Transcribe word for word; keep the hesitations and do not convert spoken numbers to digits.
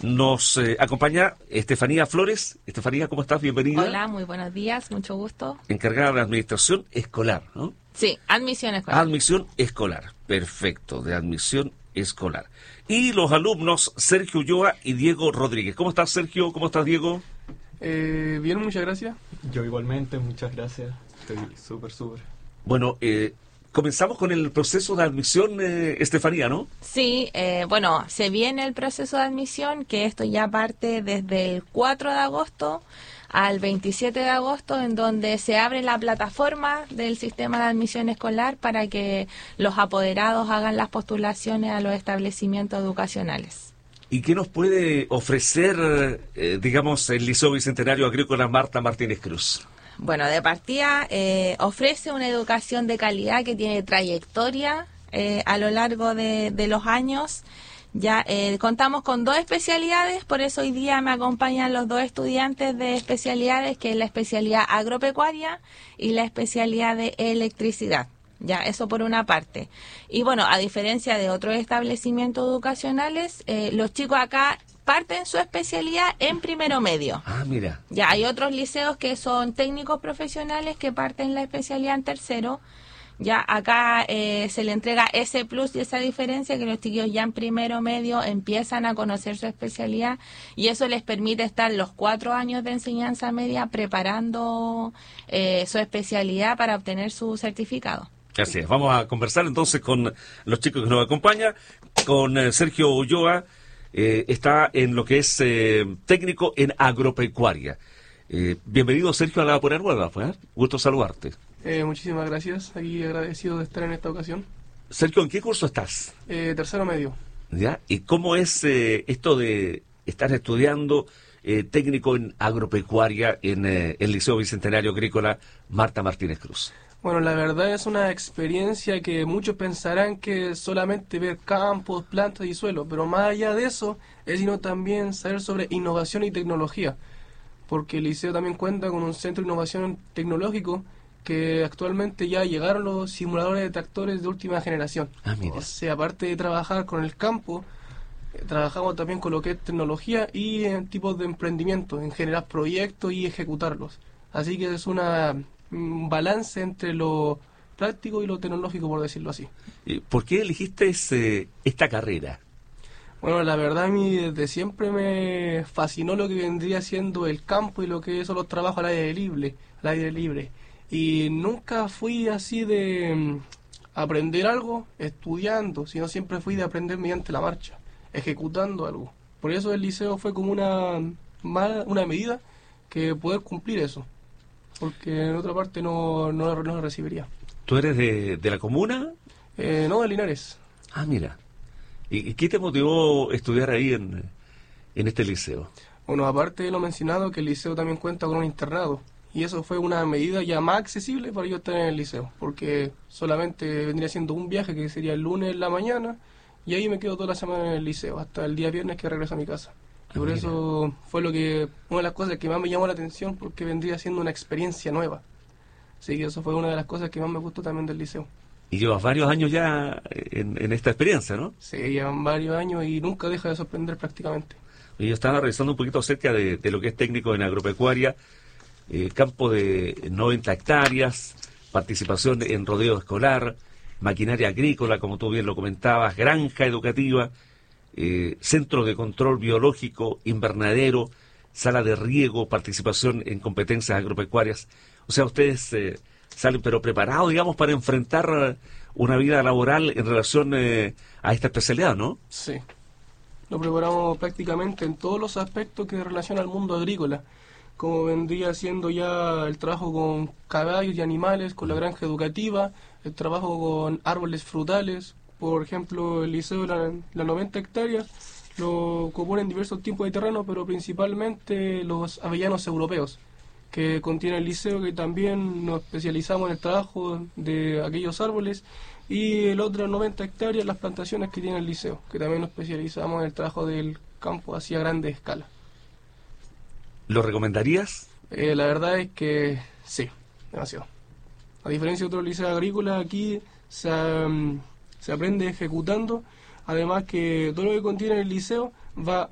Nos eh, acompaña Estefanía Flores. Estefanía, ¿cómo estás? Bienvenida. Hola, muy buenos días, mucho gusto. Encargada de administración escolar, ¿no? Sí, admisión escolar. Admisión escolar, perfecto, de admisión escolar. Y los alumnos Sergio Ulloa y Diego Rodríguez. ¿Cómo estás, Sergio? ¿Cómo estás, Diego? Eh, bien, muchas gracias. Yo igualmente, muchas gracias. Estoy súper, súper. Bueno, eh, comenzamos con el proceso de admisión, eh, Estefanía, ¿no? Sí, eh, bueno, se viene el proceso de admisión, que esto ya parte desde el cuatro de agosto al veintisiete de agosto, en donde se abre la plataforma del sistema de admisión escolar para que los apoderados hagan las postulaciones a los establecimientos educacionales. ¿Y qué nos puede ofrecer, eh, digamos, el Liceo Bicentenario Agrícola Marta Martínez Cruz? Bueno, de partida eh, ofrece una educación de calidad que tiene trayectoria eh, a lo largo de, de los años. Ya eh, contamos con dos especialidades, por eso hoy día me acompañan los dos estudiantes de especialidades, que es la especialidad agropecuaria y la especialidad de electricidad. Ya, eso por una parte. Y bueno, a diferencia de otros establecimientos educacionales, eh, los chicos acá parten su especialidad en primero medio. Ah, mira. Ya, hay otros liceos que son técnicos profesionales que parten la especialidad en tercero. Ya, acá eh, se le entrega ese plus y esa diferencia, que los chiquillos ya en primero medio empiezan a conocer su especialidad, y eso les permite estar los cuatro años de enseñanza media preparando eh, su especialidad para obtener su certificado. Así es, vamos a conversar entonces con los chicos que nos acompañan, con eh, Sergio Ulloa, eh, está en lo que es eh, técnico en agropecuaria. Eh, bienvenido, Sergio, a la Pura Nueva, pues, ¿eh? Gusto saludarte. Eh, muchísimas gracias, aquí agradecido de estar en esta ocasión. Sergio, ¿en qué curso estás? Eh, tercero medio. ¿Ya? ¿Y cómo es eh, esto de estar estudiando eh, técnico en agropecuaria en eh, el Liceo Bicentenario Agrícola Marta Martínez Cruz? Bueno, la verdad es una experiencia que muchos pensarán que es solamente ver campos, plantas y suelo, pero más allá de eso es sino también saber sobre innovación y tecnología, porque el liceo también cuenta con un centro de innovación tecnológico que actualmente ya llegaron los simuladores de tractores de última generación. Ah, mira. O sea, aparte de trabajar con el campo, eh, trabajamos también con lo que es tecnología y en tipos de emprendimiento, en generar proyectos y ejecutarlos. Así que es una un balance entre lo práctico y lo tecnológico, por decirlo así. ¿Por qué elegiste ese, esta carrera? Bueno, la verdad a mí desde siempre me fascinó lo que vendría siendo el campo y lo que son los trabajos al aire libre, al aire libre. Y nunca fui así de mm, aprender algo estudiando, sino siempre fui de aprender mediante la marcha, ejecutando algo. Por eso el liceo fue como una, una medida que poder cumplir eso, porque en otra parte no, no, no lo recibiría. ¿Tú eres de, de la comuna? Eh, no, de Linares. Ah, mira. ¿Y, y qué te motivó estudiar ahí en, en este liceo? Bueno, aparte de lo mencionado, que el liceo también cuenta con un internado, y eso fue una medida ya más accesible para yo estar en el liceo, porque solamente vendría siendo un viaje que sería el lunes en la mañana, y ahí me quedo toda la semana en el liceo, hasta el día viernes que regreso a mi casa. Y por eso fue lo que una de las cosas que más me llamó la atención, porque vendría siendo una experiencia nueva. Así que eso fue una de las cosas que más me gustó también del liceo. Y llevas varios años ya en, en esta experiencia, ¿no? Sí, llevan varios años y nunca deja de sorprender prácticamente. Y yo estaba revisando un poquito acerca de, de lo que es técnico en agropecuaria, eh, campo de noventa hectáreas, participación en rodeo escolar, maquinaria agrícola, como tú bien lo comentabas, granja educativa, Eh, centro de control biológico, invernadero, sala de riego, participación en competencias agropecuarias. O sea, ustedes eh, salen pero preparados, digamos, para enfrentar una vida laboral en relación eh, a esta especialidad, ¿no? Sí. Lo preparamos prácticamente en todos los aspectos que relacionan al mundo agrícola, como vendría siendo ya el trabajo con caballos y animales, con la granja educativa, el trabajo con árboles frutales. Por ejemplo, el liceo de las la noventa hectáreas lo componen diversos tipos de terreno, pero principalmente los avellanos europeos, que contiene el liceo, que también nos especializamos en el trabajo de aquellos árboles, y el otro noventa hectáreas, las plantaciones que tiene el liceo, que también nos especializamos en el trabajo del campo así a grande escala. ¿Lo recomendarías? Eh, la verdad es que sí, demasiado. A diferencia de otros liceos agrícolas, aquí se... Um, se aprende ejecutando, además que todo lo que contiene el liceo va